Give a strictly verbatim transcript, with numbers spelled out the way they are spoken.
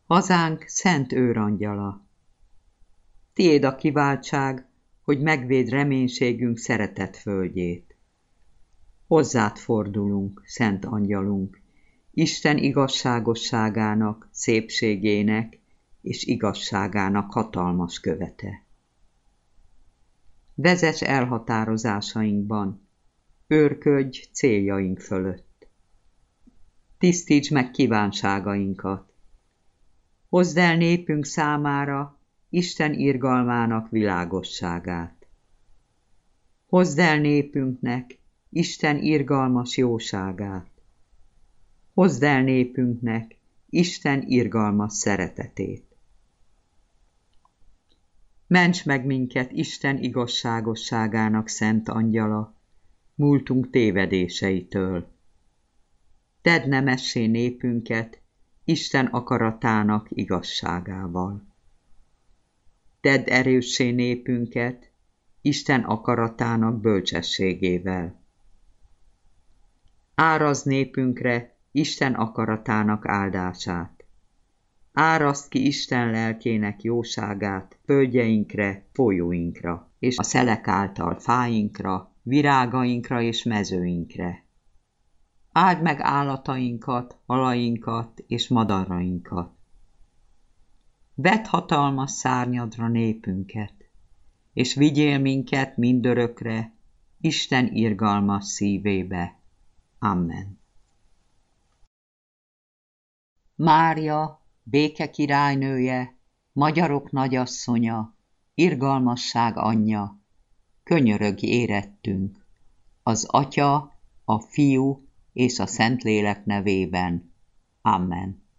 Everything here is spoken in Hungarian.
hazánk szent őrangyala. Tiéd a kiváltság, hogy megvéd reménységünk szeretett földjét. Hozzád fordulunk, szent angyalunk, Isten igazságosságának, szépségének és igazságának hatalmas követe. Vezess elhatározásainkban, őrködj céljaink fölött. Tisztíts meg kívánságainkat. Hozd el népünk számára Isten irgalmának világosságát. Hozd el népünknek Isten irgalmas jóságát. Hozd el népünknek Isten irgalmas szeretetét. Ments meg minket Isten igazságosságának szent angyala, múltunk tévedéseitől. Tedd nemessé népünket Isten akaratának igazságával. Tedd erőssé népünket Isten akaratának bölcsességével. Árazd népünkre Isten akaratának áldását. Áraszd ki Isten lelkének jóságát földjeinkre, folyóinkra, és a szelek által fáinkra, virágainkra és mezőinkre. Áld meg állatainkat, halainkat és madarainkat. Vedd hatalmas szárnyadra népünket, és vigyél minket mindörökre Isten irgalmas szívébe. Amen. Mária, béke királynője, magyarok nagyasszonya, irgalmasság anyja, könyörögj érettünk, az Atya, a Fiú és a Szentlélek nevében. Amen.